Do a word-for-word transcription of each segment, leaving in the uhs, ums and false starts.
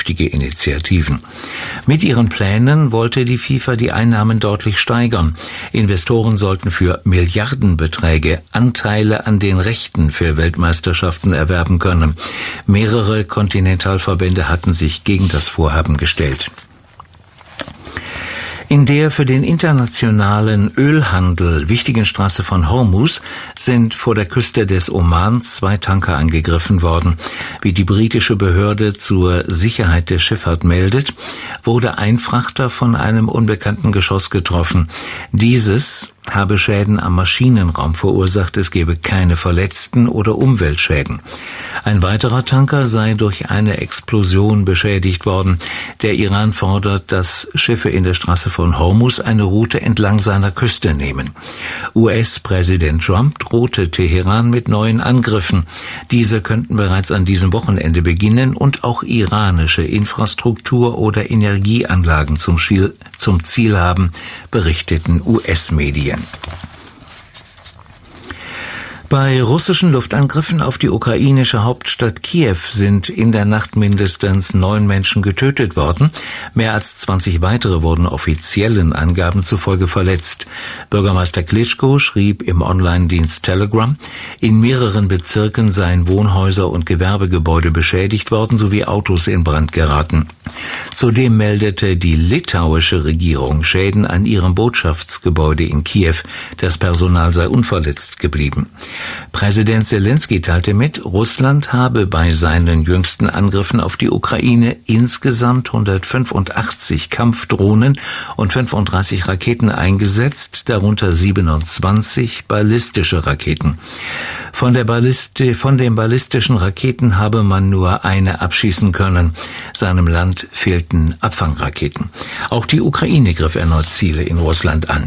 vernünftige Initiativen. Mit ihren Plänen wollte die FIFA die Einnahmen deutlich steigern. Investoren sollten für Milliardenbeträge Anteile an den Rechten für Weltmeisterschaften erwerben können. Mehrere Kontinentalverbände hatten sich gegen das Vorhaben gestellt. In der für den internationalen Ölhandel wichtigen Straße von Hormuz sind vor der Küste des Oman zwei Tanker angegriffen worden. Wie die britische Behörde zur Sicherheit der Schifffahrt meldet, wurde ein Frachter von einem unbekannten Geschoss getroffen. Dieses habe Schäden am Maschinenraum verursacht, es gebe keine Verletzten oder Umweltschäden. Ein weiterer Tanker sei durch eine Explosion beschädigt worden. Der Iran fordert, dass Schiffe in der Straße von Hormuz eine Route entlang seiner Küste nehmen. U S-Präsident Trump drohte Teheran mit neuen Angriffen. Diese könnten bereits an diesem Wochenende beginnen und auch iranische Infrastruktur- oder Energieanlagen zum Ziel, zum Ziel haben, berichteten U S-Medien. Bei russischen Luftangriffen auf die ukrainische Hauptstadt Kiew sind in der Nacht mindestens neun Menschen getötet worden. Mehr als zwanzig weitere wurden offiziellen Angaben zufolge verletzt. Bürgermeister Klitschko schrieb im Online-Dienst Telegram, in mehreren Bezirken seien Wohnhäuser und Gewerbegebäude beschädigt worden sowie Autos in Brand geraten. Zudem meldete die litauische Regierung Schäden an ihrem Botschaftsgebäude in Kiew. Das Personal sei unverletzt geblieben. Präsident Selenskyj teilte mit, Russland habe bei seinen jüngsten Angriffen auf die Ukraine insgesamt hundertfünfundachtzig Kampfdrohnen und fünfunddreißig Raketen eingesetzt, darunter siebenundzwanzig ballistische Raketen. Von der Balliste, von den ballistischen Raketen habe man nur eine abschießen können. Seinem Land fehlten Abfangraketen. Auch die Ukraine griff erneut Ziele in Russland an.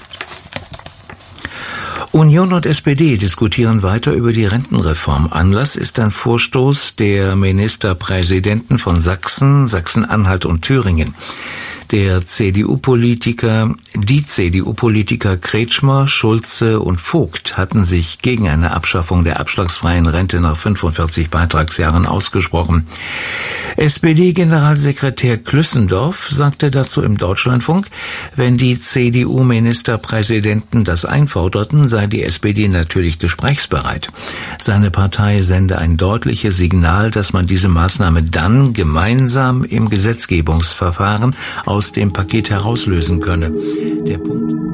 Union und S P D diskutieren weiter über die Rentenreform. Anlass ist ein Vorstoß der Ministerpräsidenten von Sachsen, Sachsen-Anhalt und Thüringen. Der C D U-Politiker, die C D U-Politiker Kretschmer, Schulze und Vogt hatten sich gegen eine Abschaffung der abschlagsfreien Rente nach fünfundvierzig Beitragsjahren ausgesprochen. S P D-Generalsekretär Klüssendorf sagte dazu im Deutschlandfunk, wenn die C D U-Ministerpräsidenten das einforderten, sei die S P D natürlich gesprächsbereit. Seine Partei sende ein deutliches Signal, dass man diese Maßnahme dann gemeinsam im Gesetzgebungsverfahren aus dem Paket herauslösen könne. Der Punkt